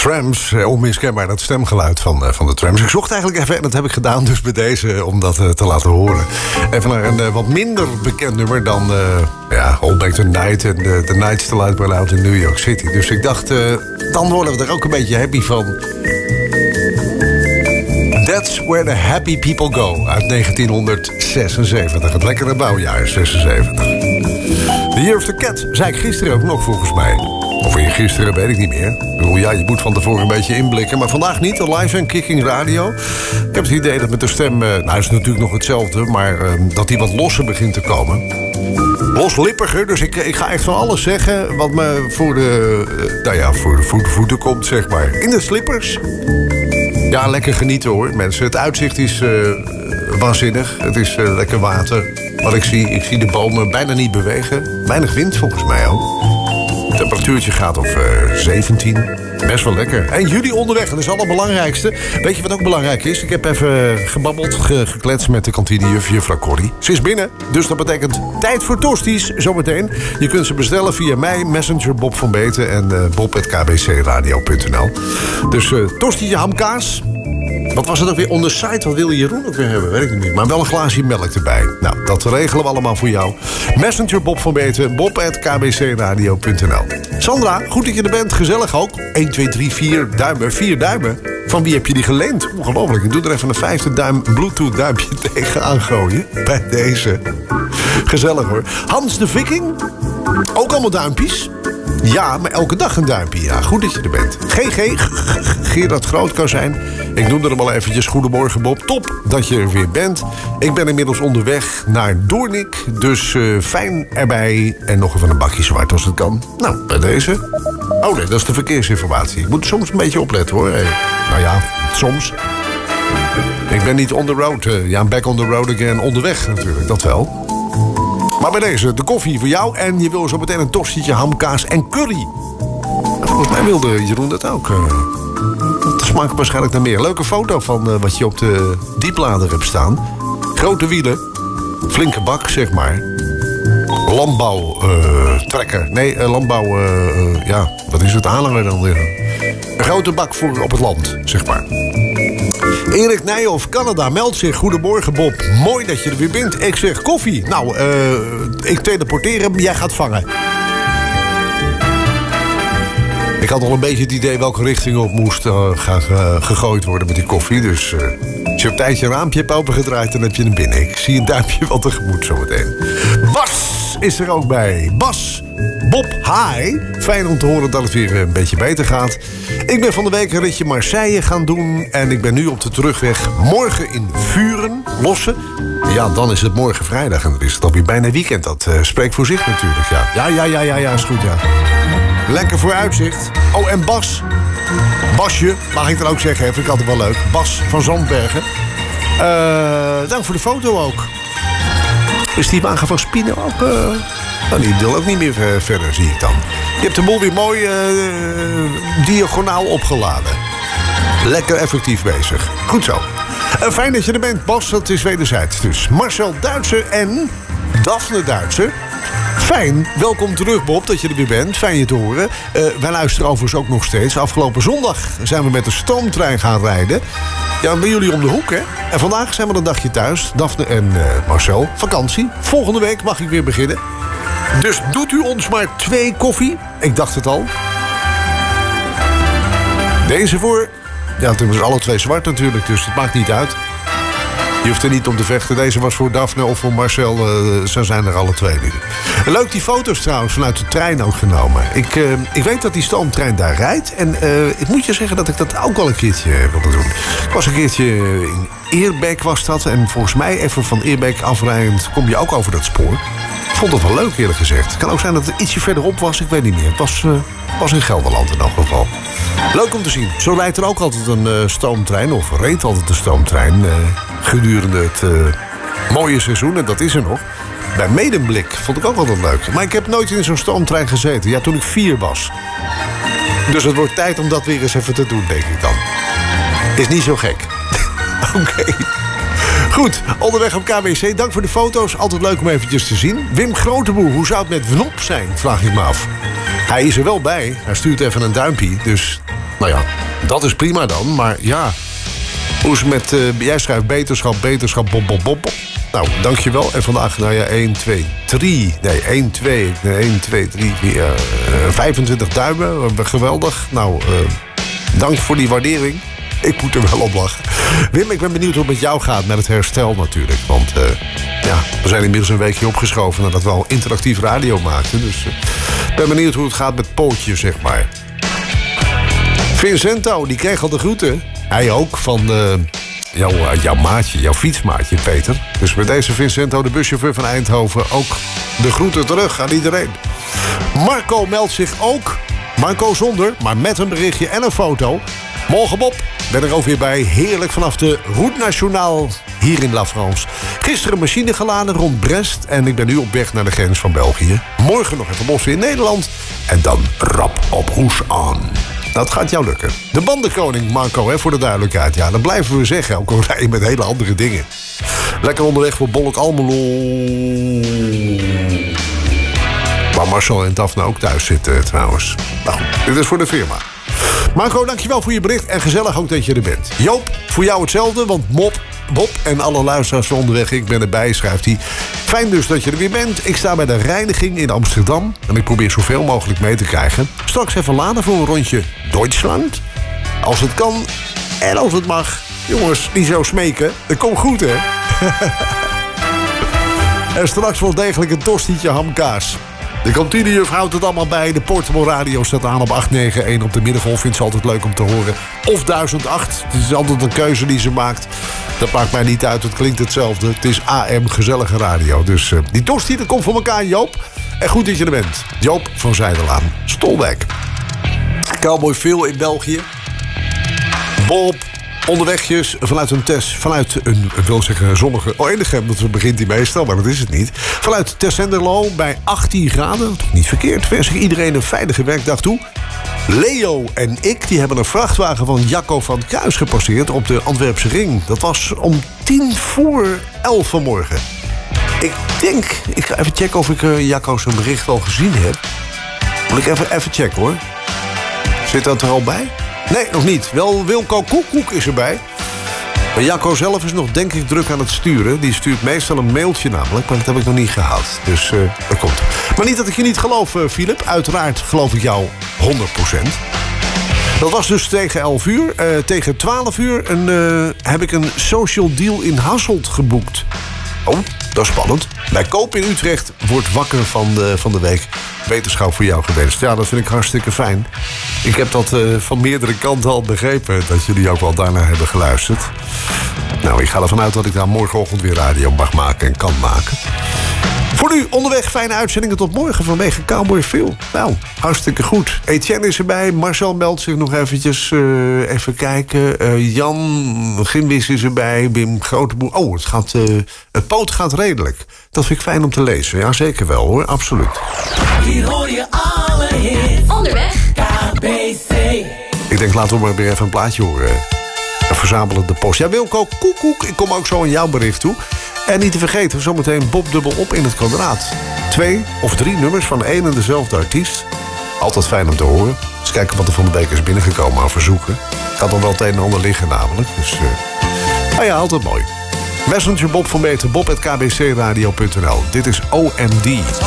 Trams, onmiskenbaar dat stemgeluid van de Trams. Ik zocht eigenlijk even, en dat heb ik gedaan dus bij deze, om dat te laten horen. Even naar een wat minder bekend nummer dan All Back to Night en The Night Still Out But Out in New York City. Dus ik dacht, dan worden we er ook een beetje happy van. That's Where the Happy People Go uit 1976. Het lekkere bouwjaar 76. The Year of the Cat, zei ik gisteren ook nog volgens mij. Of gisteren, weet ik niet meer. Ik bedoel, ja, je moet van tevoren een beetje inblikken. Maar vandaag niet, live en Kicking Radio. Ik heb het idee dat met de stem... nou, is natuurlijk nog hetzelfde, maar dat die wat losser begint te komen. Loslippiger, dus ik ga echt van alles zeggen... wat me voor de voeten komt, zeg maar. In de slippers. Ja, lekker genieten hoor, mensen. Het uitzicht is waanzinnig. Het is lekker water. Wat ik zie de bomen bijna niet bewegen. Weinig wind volgens mij ook. Het temperatuurtje gaat op 17. Best wel lekker. En jullie onderweg, dat is het allerbelangrijkste. Weet je wat ook belangrijk is? Ik heb even gebabbeld, gekletst met de kantinejuf, juffrouw Corrie. Ze is binnen, dus dat betekent tijd voor tosti's zometeen. Je kunt ze bestellen via mij, Messenger, Bob van Beten en bob@kbcradio.nl. Dus tostietje hamkaas. Wat was het ook weer? On the site, wat wilde Jeroen ook weer hebben? Weet ik niet meer. Maar wel een glaasje melk erbij. Nou, dat regelen we allemaal voor jou. Messenger Bob van Beten, bob@kbcradio.nl. Sandra, goed dat je er bent. Gezellig ook. 1, 2, 3, 4 duimen. 4 duimen. Van wie heb je die geleend? Ongelooflijk. Ik doe er even een 5e duim Bluetooth duimpje tegenaan gooien. Bij deze. Gezellig hoor. Hans de Viking. Ook allemaal duimpjes. Ja, maar elke dag een duimpje. Ja, goed dat je er bent. GG, Gerard Groot kan zijn. Ik noemde hem al eventjes. Goedemorgen Bob. Top dat je er weer bent. Ik ben inmiddels onderweg naar Doornik. Dus fijn erbij. En nog even een bakje zwart als het kan. Nou, bij deze. Oh nee, dat is de verkeersinformatie. Ik moet soms een beetje opletten hoor. Nou ja, soms. Ik ben niet on the road. Ja, back on the road again. Onderweg natuurlijk, dat wel. Maar bij deze, de koffie voor jou. En je wil zo meteen een tostietje hamkaas en curry. Volgens mij wilde Jeroen dat ook. Dat smaakt waarschijnlijk naar meer. Leuke foto van wat je op de dieplader hebt staan. Grote wielen. Flinke bak, zeg maar. Landbouwtrekker. Ja, wat is het? Aanhanger dan weer? Een grote bak voor op het land, zeg maar. Erik Nijhoff, Canada, meldt zich. Goedemorgen Bob, mooi dat je er weer bent. Ik zeg koffie. Nou, ik teleporteer hem, jij gaat vangen. Ik had al een beetje het idee welke richting op moest gaan gegooid worden met die koffie. Dus als je op tijdje een raampje hebt opengedraaid, dan heb je hem binnen. Ik zie een duimpje wel tegemoet zometeen. Bas is er ook bij. Bas, Bob, hi. Fijn om te horen dat het weer een beetje beter gaat. Ik ben van de week een ritje Marseille gaan doen. En ik ben nu op de terugweg. Morgen in Vuren, Lossen. Ja, dan is het morgen vrijdag. En dan is het alweer bijna weekend. Dat spreekt voor zich natuurlijk, ja. Ja, is goed, ja. Lekker vooruitzicht. Oh, en Basje, mag ik dan ook zeggen, vind ik altijd wel leuk. Bas van Zandbergen. Dank voor de foto ook. Is die wagen van Spino ook... die wil ook niet meer verder, zie ik dan. Je hebt de boel weer mooi diagonaal opgeladen. Lekker effectief bezig. Goed zo. Fijn dat je er bent, Bas. Dat is wederzijds. Dus Marcel Duitser en Daphne Duitser. Fijn, welkom terug Bob, dat je er weer bent. Fijn je te horen. Wij luisteren overigens ook nog steeds. Afgelopen zondag zijn we met de stoomtrein gaan rijden. Ja, bij jullie om de hoek, hè. En vandaag zijn we een dagje thuis. Daphne en Marcel, vakantie. Volgende week mag ik weer beginnen. Dus doet u ons maar 2 koffie. Ik dacht het al. Deze voor... Ja, het is alle 2 zwart natuurlijk, dus het maakt niet uit. Je hoeft er niet om te vechten. Deze was voor Daphne of voor Marcel. Zo zijn er alle 2 nu. Leuk die foto's trouwens vanuit de trein ook genomen. Ik weet dat die stoomtrein daar rijdt. En ik moet je zeggen dat ik dat ook wel een keertje wilde doen. Ik was een keertje in Eerbeek was dat. En volgens mij even van Eerbeek afrijdend kom je ook over dat spoor. Ik vond het wel leuk eerlijk gezegd. Het kan ook zijn dat het ietsje verderop was. Ik weet niet meer. Het was in Gelderland in elk geval. Leuk om te zien. Zo rijdt er ook altijd een stoomtrein. Of reed altijd een stoomtrein. Gedurende het mooie seizoen. En dat is er nog. Bij Medemblik vond ik ook altijd leuk. Maar ik heb nooit in zo'n stoomtrein gezeten. Ja, toen ik 4 was. Dus het wordt tijd om dat weer eens even te doen, denk ik dan. Is niet zo gek. Oké. Goed, onderweg op KBC. Dank voor de foto's. Altijd leuk om eventjes te zien. Wim Groteboer, hoe zou het met Wnop zijn? Vraag ik me af. Hij is er wel bij. Hij stuurt even een duimpje. Dus Nou ja, dat is prima dan, maar ja... Hoe is het met... jij schrijft beterschap, bob. Nou, dankjewel. En vandaag, 1, 2, 3... Nee, 1, 2, 3... 25 duimen, geweldig. Nou, dank voor die waardering. Ik moet er wel op lachen. Wim, ik ben benieuwd hoe het met jou gaat met het herstel natuurlijk. Want we zijn inmiddels een weekje opgeschoven... nadat we al interactief radio maakten. Dus ik ben benieuwd hoe het gaat met Pootje, zeg maar. Vincento, die kreeg al de groeten. Hij ook van jouw maatje, jouw fietsmaatje, Peter. Dus met deze Vincento, de buschauffeur van Eindhoven... ook de groeten terug aan iedereen. Marco meldt zich ook. Marco zonder, maar met een berichtje en een foto... Morgen Bob, ben er ook weer bij. Heerlijk vanaf de Route Nationale hier in La France. Gisteren machine geladen rond Brest. En ik ben nu op weg naar de grens van België. Morgen nog even bossen in Nederland. En dan rap op hoes aan. Dat gaat jou lukken. De bandenkoning, Marco, hè, voor de duidelijkheid. Ja, dat blijven we zeggen. Ook al rijden met hele andere dingen. Lekker onderweg voor Bollek Almelo. Waar Marcel en Daphne ook thuis zitten trouwens. Nou, dit is voor de firma. Marco, dankjewel voor je bericht en gezellig ook dat je er bent. Joop, voor jou hetzelfde, want Bob en alle luisteraars van onderweg, ik ben erbij, schrijft hij. Fijn dus dat je er weer bent. Ik sta bij de reiniging in Amsterdam en ik probeer zoveel mogelijk mee te krijgen. Straks even laden voor een rondje Duitsland. Als het kan en als het mag. Jongens, niet zo smeken. Dat komt goed, hè? En straks wel degelijk een tostietje hamkaas. De kantinejuf houdt het allemaal bij. De Portable Radio staat aan op 891 op de middengolf. Vindt ze altijd leuk om te horen. Of 1008. Het is altijd een keuze die ze maakt. Dat maakt mij niet uit. Het klinkt hetzelfde. Het is AM, gezellige radio. Dus die tosti, dat komt voor elkaar, Joop. En goed dat je er bent. Joop van Zijderlaan. Stolwijk. Cowboy Phil in België. Bob. Onderwegjes vanuit een test, vanuit een, ik wil zeggen, zonnige Oenigem, dat begint hij meestal, maar dat is het niet. Vanuit Tessenderlo bij 18 graden, toch niet verkeerd. Wens ik iedereen een veilige werkdag toe. Leo en ik, die hebben een vrachtwagen van Jacco van Kruis gepasseerd op de Antwerpse Ring. Dat was om 11:10 vanmorgen. Ik ga even checken of ik Jacco zijn bericht al gezien heb. Moet ik even checken, hoor. Zit dat er al bij? Nee, nog niet. Wel Wilco Koekoek is erbij. Maar Jacco zelf is nog, denk ik, druk aan het sturen. Die stuurt meestal een mailtje namelijk, maar dat heb ik nog niet gehad. Dus dat komt. Maar niet dat ik je niet geloof, Philip. Uiteraard geloof ik jou 100%. Dat was dus tegen 11 uur. Tegen 12 uur heb ik een social deal in Hasselt geboekt. Oh, dat is spannend. Bij Koop in Utrecht wordt wakker van de week. Wetenschap voor jou gewenst. Ja, dat vind ik hartstikke fijn. Ik heb dat van meerdere kanten al begrepen. Dat jullie ook wel daarna hebben geluisterd. Nou, ik ga ervan uit dat ik daar morgenochtend weer radio mag maken en kan maken. Voor nu, onderweg, fijne uitzendingen tot morgen vanwege Cowboy Phil. Nou, hartstikke goed. Etienne is erbij, Marcel meldt zich nog eventjes. Even kijken. Jan Gimbis is erbij, Wim Groteboer. Oh, het poot gaat redelijk. Dat vind ik fijn om te lezen. Ja, zeker wel, hoor. Absoluut. Hier hoor je alle hits. Onderweg. KBC. Ik denk, laten we maar weer even een plaatje horen. Verzamelen de post. Ja, Wilco Koekoek, ik kom ook zo aan jouw bericht toe. En niet te vergeten, zometeen Bob dubbel op in het kwadraat. 2 of 3 nummers van één en dezelfde artiest. Altijd fijn om te horen. Eens kijken wat er van de week is binnengekomen aan verzoeken. Ik had nog wel het een en ander liggen namelijk. Dus, nou ja, altijd mooi. Messenger Bob van Beter, bob@kbcradio.nl. Dit is OMD.